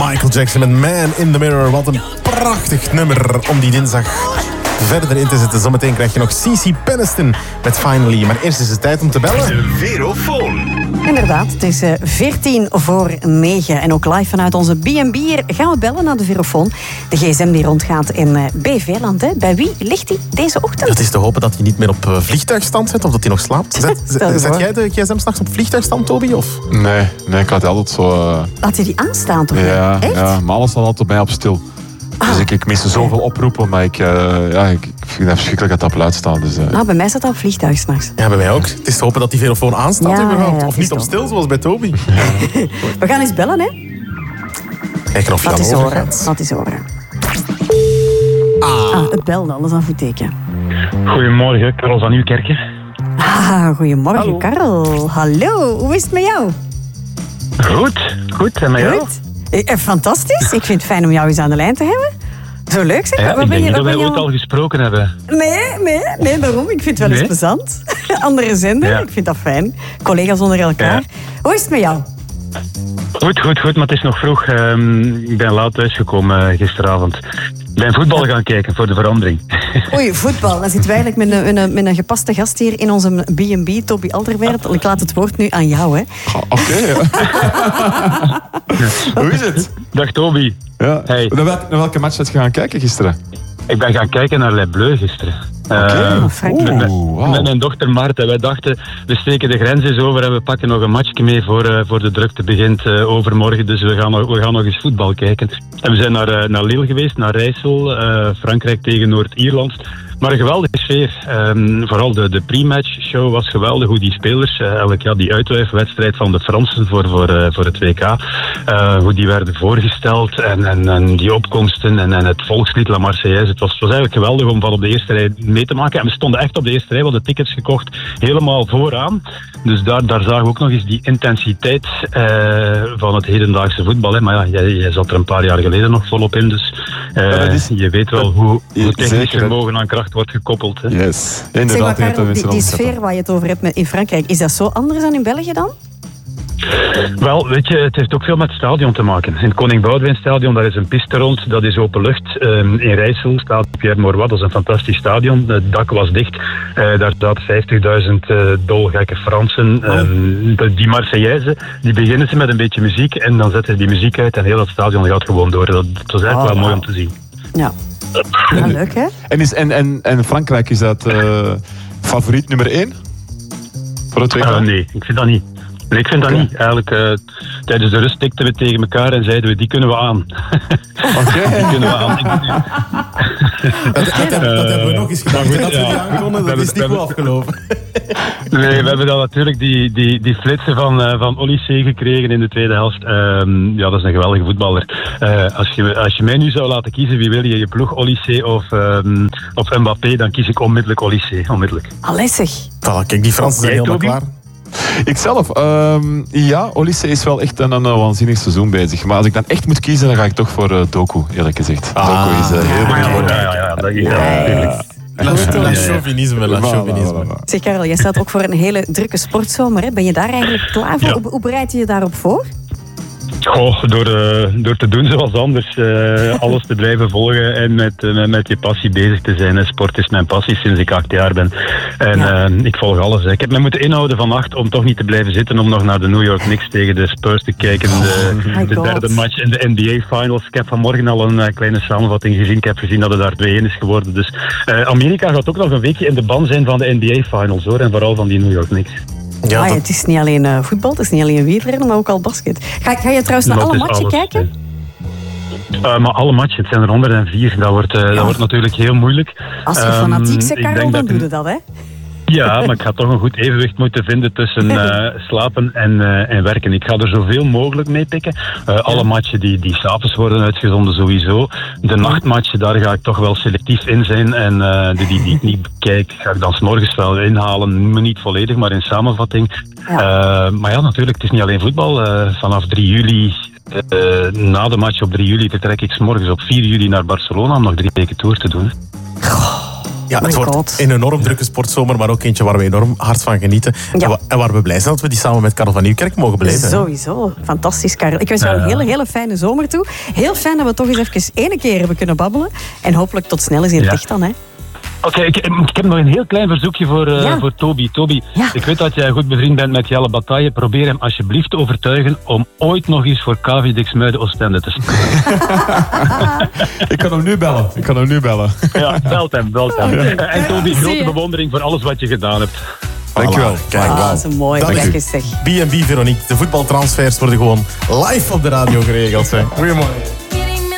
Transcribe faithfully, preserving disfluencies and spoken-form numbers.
Michael Jackson met Man in the Mirror. Wat een prachtig nummer om die dinsdag verder in te zetten. Zometeen krijg je nog Cici Peniston met Finally. Maar eerst is het tijd om te bellen. De Verofoon. Inderdaad, het is veertien voor negen. En ook live vanuit onze B en B hier gaan we bellen naar de Verofoon. De gsm die rondgaat in B V-land. Hè. Bij wie ligt hij deze ochtend? Het is te hopen dat hij niet meer op vliegtuigstand zit of dat hij nog slaapt. Zet, zet, zet jij de gsm s'nachts op vliegtuigstand, Toby? Of? Nee, nee, ik had altijd zo... Uh... Had je die aanstaan toch? Ja, echt? ja, maar alles staat altijd bij op stil. Ah, dus ik, ik mis zoveel oproepen, maar ik, uh, ja, ik, ik vind het verschrikkelijk dat dat op luid staat. Dus, uh... Nou, bij mij staat dat op vliegtuig s'nachts. Ja, bij mij ook. Het is te hopen dat die verofoon aanstaat ja, überhaupt. Ja, ja, of niet op stil, zoals bij Toby. Ja. We gaan eens bellen, hè. Kijken of je dat al is over horen. gaat. Dat is horen. Ah. ah het belde, alles aan voeteken. Goedemorgen, Karel van Nieuwkerken. Ah, goedemorgen, Hallo. Karel. Hallo, hoe is het met jou? Goed, goed. En met jou? Goed. Eh, fantastisch. Ik vind het fijn om jou eens aan de lijn te hebben. Zo leuk zeg. Ja, Waar ik ben denk je, niet dat waar wij ben ooit je... al gesproken hebben. Nee, nee, nee, daarom. Ik vind het wel eens Nee? plezant. Andere zender, Ja. ik vind dat fijn. Collega's onder elkaar. Ja. Hoe is het met jou? Goed, goed, goed, maar het is nog vroeg. Um, ik ben laat thuisgekomen uh, gisteravond. Ik ben voetbal gaan kijken voor de verandering. Oei, voetbal. Dan zitten wij eigenlijk met een, met een, met een gepaste gast hier in onze B en B, Toby Alderweireld. Ik laat het woord nu aan jou, hè. Ah, Oké, okay, ja. Hoe is het? Dag Toby. Ja. Hey. Naar, welke, naar welke match heb je gaan kijken gisteren? Ik ben gaan kijken naar Les Bleus gisteren. Okay. Uh, Oh, Frankrijk. met, wow. met mijn dochter Maarten. Wij dachten, we steken de grens eens over en we pakken nog een matchje mee voor, uh, voor de drukte begint uh, overmorgen. Dus we gaan, nog, we gaan nog eens voetbal kijken. En we zijn naar, uh, naar Lille geweest, naar Rijssel, uh, Frankrijk tegen Noord-Ierland. Maar een geweldige sfeer. Um, vooral de, de pre-match show was geweldig. Hoe die spelers, uh, eigenlijk ja, die uitwijfwedstrijd van de Fransen voor, voor, uh, voor het W K, uh, hoe die werden voorgesteld en, en, en die opkomsten en, en het volkslied La Marseillaise. Het was, het was eigenlijk geweldig om van op de eerste rij mee te maken. En we stonden echt op de eerste rij, we hadden tickets gekocht, helemaal vooraan. Dus daar, daar zagen we ook nog eens die intensiteit uh, van het hedendaagse voetbal. Hè. Maar ja, jij, jij zat er een paar jaar geleden nog volop in, dus uh, ja, is, je weet wel hoe, hoe technisch zeker, vermogen aan kracht wordt gekoppeld. Hè. Yes. Zeg Inderdaad, maar, ik denk dat Karel, we die, het die zetten. sfeer waar je het over hebt met in Frankrijk, is dat zo anders dan in België dan? Wel, weet je, het heeft ook veel met het stadion te maken. In het Koning Boudewijn stadion, daar is een piste rond, dat is open lucht. Um, in Rijssel staat Pierre Mauroy, dat is een fantastisch stadion. Het dak was dicht, uh, daar zaten vijftigduizend uh, dolgekke Fransen. Um, de, die Marseillaise, die beginnen ze met een beetje muziek en dan zetten ze die muziek uit en heel dat stadion gaat gewoon door. Dat, dat was eigenlijk Oh, wel mooi wow. om te zien. Ja. Ja, leuk hè? En, is, en, en, en Frankrijk, is dat uh, favoriet nummer één? Voor het W K? Uh, nee, ik vind dat niet. Nee, ik vind dat Okay. niet. Eigenlijk, uh, tijdens de rust tikten we tegen elkaar en zeiden we, die kunnen we aan. Oké. die kunnen we aan. Dat, dat, dat, dat hebben we nog eens gedaan. goed, Dat we ja. die aankonden, dat We is niet hebben- goed afgelopen. Nee, we hebben dan natuurlijk die, die, die flitsen van, uh, van Olysée gekregen in de tweede helft. Um, ja, dat is een geweldige voetballer. Uh, als, je, als je mij nu zou laten kiezen, wie wil je, je ploeg Olysée of, um, of Mbappé, dan kies ik onmiddellijk Olysée. Onmiddellijk. Allee zeg. Voilà, kijk, die Fransen zijn Jij, helemaal Toby? klaar. Ikzelf, um, ja, Olysée is wel echt een, een waanzinnig seizoen bezig. Maar als ik dan echt moet kiezen, dan ga ik toch voor uh, Doku, eerlijk gezegd. Ah. Doku is uh, heel Ah, belangrijk. Ja, ja, ja, dat is Ja. natuurlijk. La, la chauvinisme, la chauvinisme. Zeg Karel, jij staat ook voor een hele drukke sportzomer. Hè? Ben je daar eigenlijk klaar voor? Ja. Hoe, hoe bereid je je daarop voor? Goh, door, uh, door te doen zoals anders, uh, alles te blijven volgen en met, uh, met je passie bezig te zijn. Sport is mijn passie sinds ik acht jaar ben. En Ja. uh, ik volg alles. Hè. Ik heb me moeten inhouden vannacht om toch niet te blijven zitten om nog naar de New York Knicks tegen de Spurs te kijken. De, my de God. derde match in de N B A Finals. Ik heb vanmorgen al een uh, kleine samenvatting gezien. Ik heb gezien dat het daar twee-een is geworden. Dus uh, Amerika gaat ook nog een weekje in de ban zijn van de N B A Finals, hoor. En vooral van die New York Knicks. Ja, Ah, dat, het is niet alleen uh, voetbal, het is niet alleen wielrennen, maar ook al basket. Ga, ga je trouwens naar Dat alle is matchen alles, kijken? Uh, maar alle matchen, het zijn er honderdvier. Dat wordt, uh, Ja. dat wordt natuurlijk heel moeilijk. Als je Ehm, fanatiek bent, ik Karel, denk dan dat doe ik- je dat, hè? Ja, maar ik ga toch een goed evenwicht moeten vinden tussen uh, slapen en, uh, en werken. Ik ga er zoveel mogelijk mee pikken. Uh, alle matchen die, die s'avonds worden uitgezonden sowieso. De nachtmatchen, daar ga ik toch wel selectief in zijn. En uh, de die, die ik niet bekijk, ga ik dan 's morgens wel inhalen. Niet volledig, maar in samenvatting. Ja. Uh, maar ja, natuurlijk, het is niet alleen voetbal. Uh, vanaf drie juli... Uh, na de match op drie juli vertrek ik 's morgens op vier juli naar Barcelona om nog drie weken tour te doen. Ja, het my wordt God. een enorm drukke sportzomer, maar ook eentje waar we enorm hard van genieten. Ja. En, wa- en waar we blij zijn dat we die samen met Karel van Nieuwkerk mogen beleven. hè. Sowieso. Fantastisch, Karel. Ik wens jou een hele, hele fijne zomer toe. Heel fijn dat we toch eens even ene keer hebben kunnen babbelen. En hopelijk tot snel eens in het Ja. licht dan, hè. Oké, ik, ik heb nog een heel klein verzoekje voor, uh, Ja. voor Toby. Toby, Ja. ik weet dat jij goed bevriend bent met Jelle Bataille. Probeer hem alsjeblieft te overtuigen om ooit nog eens voor K V Diksmuiden Oostende te spelen. Ik kan hem nu bellen. Ik kan hem nu bellen. Ja, belt hem, belt hem. Oké. En Toby, Zie grote je. bewondering voor alles wat je gedaan hebt. Dankjewel. Voilà, kijk. Ah, dat is een mooi. Dank Kijk u. eens, zeg. B en B Veronique, de voetbaltransfers worden gewoon live op de radio geregeld. hè. Goedemorgen.